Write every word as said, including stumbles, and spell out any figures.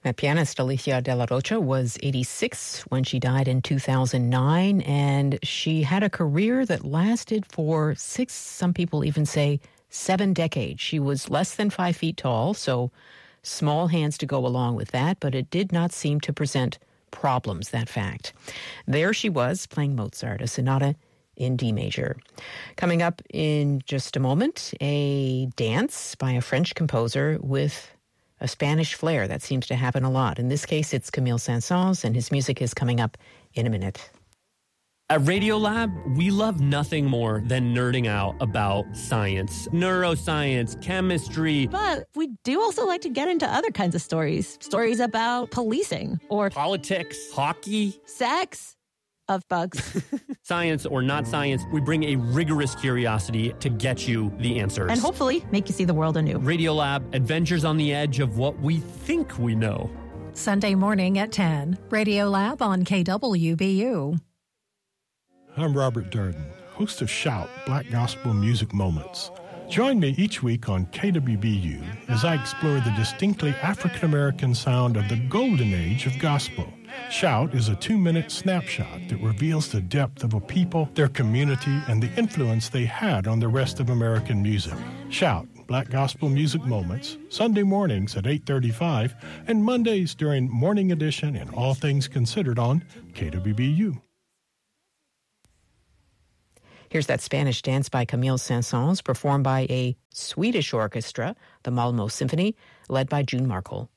That pianist Alicia de la Rocha was eighty-six when she died in two thousand nine, and she had a career that lasted for six, some people even say seven decades. She was less than five feet tall, so small hands to go along with that, but it did not seem to present problems, that fact. There she was, playing Mozart, a sonata in D major. Coming up in just a moment, a dance by a French composer with a Spanish flair. That seems to happen a lot. In this case, it's Camille Saint-Saëns, and his music is coming up in a minute. At Radiolab, we love nothing more than nerding out about science, neuroscience, chemistry. But we do also like to get into other kinds of stories. Stories about policing or politics, hockey, sex. Of bugs. Science or not science, we bring a rigorous curiosity to get you the answers. And hopefully make you see the world anew. Radiolab, adventures on the edge of what we think we know. Sunday morning at ten, Radiolab on K W B U. I'm Robert Durden, host of Shout, Black Gospel Music Moments. Join me each week on K W B U as I explore the distinctly African-American sound of the golden age of gospel. Shout is a two-minute snapshot that reveals the depth of a people, their community, and the influence they had on the rest of American music. Shout, Black Gospel Music Moments, Sunday mornings at eight thirty-five, and Mondays during Morning Edition and All Things Considered on K W B U. Here's that Spanish dance by Camille Saint-Saëns, performed by a Swedish orchestra, the Malmö Symphony, led by June Markle.